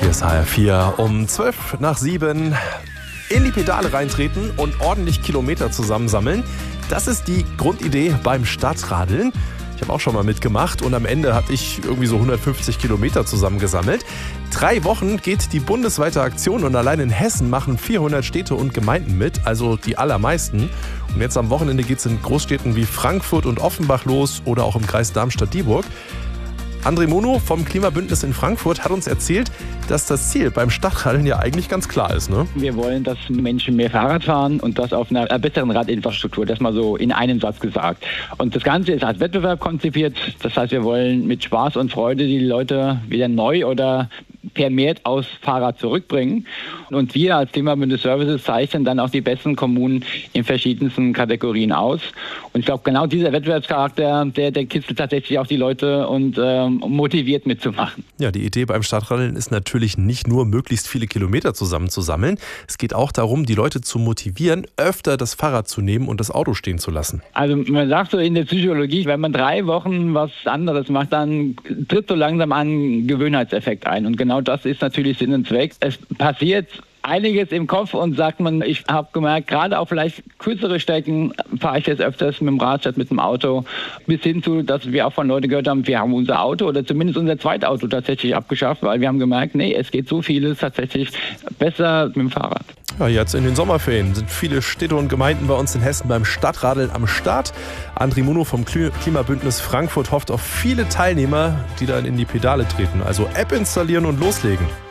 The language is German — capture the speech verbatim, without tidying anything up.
Hier ist H R vier um zwölf nach sieben. In die Pedale reintreten und ordentlich Kilometer zusammensammeln. Das ist die Grundidee beim Stadtradeln. Ich habe auch schon mal mitgemacht und am Ende hatte ich irgendwie so hundertfünfzig Kilometer zusammengesammelt. Drei Wochen geht die bundesweite Aktion und allein in Hessen machen vierhundert Städte und Gemeinden mit, also die allermeisten. Und jetzt am Wochenende geht es in Großstädten wie Frankfurt und Offenbach los oder auch im Kreis Darmstadt-Dieburg. André Mono vom Klimabündnis in Frankfurt hat uns erzählt, dass das Ziel beim Stadtradeln ja eigentlich ganz klar ist, ne? Wir wollen, dass Menschen mehr Fahrrad fahren und das auf einer besseren Radinfrastruktur. Das mal so in einem Satz gesagt. Und das Ganze ist als Wettbewerb konzipiert. Das heißt, wir wollen mit Spaß und Freude die Leute wieder neu oder vermehrt aufs Fahrrad zurückbringen. Und wir als Klimabündnis Services zeichnen dann auch die besten Kommunen in verschiedensten Kategorien aus. Und ich glaube, genau dieser Wettbewerbscharakter, der, der kitzelt tatsächlich auch die Leute und ähm, motiviert mitzumachen. Ja, die Idee beim Stadtradeln ist natürlich nicht nur, möglichst viele Kilometer zusammenzusammeln. Es geht auch darum, die Leute zu motivieren, öfter das Fahrrad zu nehmen und das Auto stehen zu lassen. Also man sagt so in der Psychologie, wenn man drei Wochen was anderes macht, dann tritt so langsam ein Gewöhnheitseffekt ein. Und genau das ist natürlich Sinn und Zweck. Es passiert einiges im Kopf und sagt man, ich habe gemerkt, gerade auch vielleicht kürzere Strecken fahre ich jetzt öfters mit dem Rad statt mit dem Auto, bis hin zu, dass wir auch von Leuten gehört haben, wir haben unser Auto oder zumindest unser Zweitauto tatsächlich abgeschafft, weil wir haben gemerkt, nee, es geht so vieles tatsächlich besser mit dem Fahrrad. Ja, jetzt in den Sommerferien sind viele Städte und Gemeinden bei uns in Hessen beim Stadtradeln am Start. André Mono vom Klimabündnis Frankfurt hofft auf viele Teilnehmer, die dann in die Pedale treten. Also App installieren und loslegen.